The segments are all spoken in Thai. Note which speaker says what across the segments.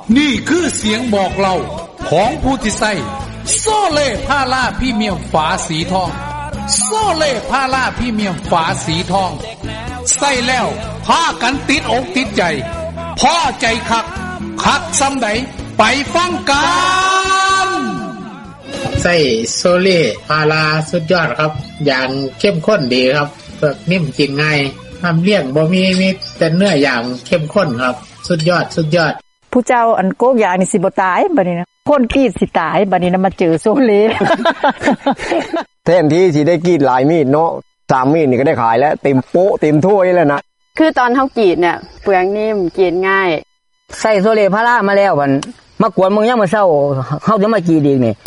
Speaker 1: นี่คือเสียงบอกเล่าของผู้ที่ใส่โซเล่พาราพรีเมียมฝาสีทองโซเล่พาราพรีเมียมฝาสีทองใส่แล้วพากันติดอกติดใจพอใจคักซ้ำใดไปฟังกัน
Speaker 2: ใส่โซเล่พาราสุดยอดครับอย่างเข้มข้นดีครับเปลือกนิ่มกินง่ายทำเลี้ยงบ่มีแต่เนื้ออย่างเข้มข้นครับสุดยอด
Speaker 3: ผู้เจ้าอันโกกยานี่สิบ่ตายบัดนี้นะคนกรีดสิตายบัดนี้นะมาเจอโซเล่
Speaker 4: แทนที่สิได้กรีดหลายมีดเนาะ3มีดนี่ก็ได้ขายแล้วเต็มโป๊ะเต็มถ้วยแล้วนะ
Speaker 5: คือตอนเฮากรีดเนี่ยเปลือกนิ่มกรีดง่าย
Speaker 6: ใส่โซเล่พารามาแล้วมันมากวนมึงยังมาเศร้าเฮาจะมากรีดอีกนี่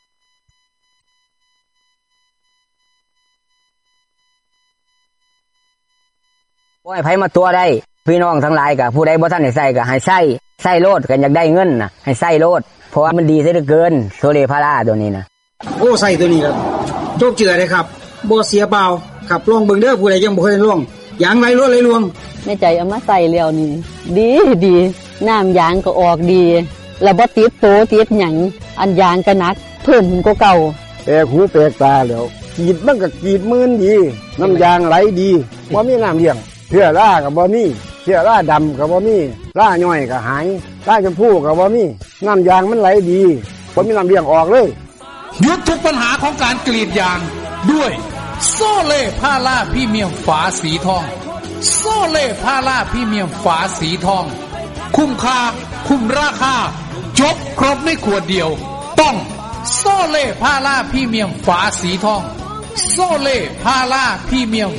Speaker 6: บ่ให้ไผมาตัวได้พี่น้องทั้งหลายก็ผู้ใดบ่ทันได้ใส่ก็ให้ใส่โลดกันอยากได้เงินน่ะให้ใส่โลดเพราะว่ามันดีซะเหลือเกินโซเล่พาราตัวนี้นะ
Speaker 7: โอ้ใส่ตัวนี้ครับโชคเจือเลยครับบ่เสียเปล่าครับลองเบิ่งเด้อผู้ใดยังบ่เคยลองยางไหลรวดไหลลวง
Speaker 5: ในใจเอามาใส่แล้วนี่ดีน้ำยางก็ออกดีแล้วบ่ติดโตติดหยังอันยางก็หนักเพิ่มขึ้นกว่าเก่า
Speaker 4: แปลกหูแปลกตาแล้วกรีดมันก็กรีดมื่นดีน้ำยางไหลดีบ่มีน้ำเลี้ยงเชื้อราก็บ่มีเชื้อราดำก็บ่มีราย่อยก็หายราชมพูก็บ่มีน้ำยางมันไหลดีบ่มีน้ำเลี้ยงออกเลย
Speaker 1: หยุดทุกปัญหาของการกรีดยางด้วยโซเล่พาราพรีเมียมฝาสีทองโซเล่พาราพรีเมียมฝาสีทองคุ้มค่าคุ้มราคาจบครบในขวดเดียวต้องโซเล่พาราพรีเมียมฝาสีทองโซเล่พาราพรีเมียม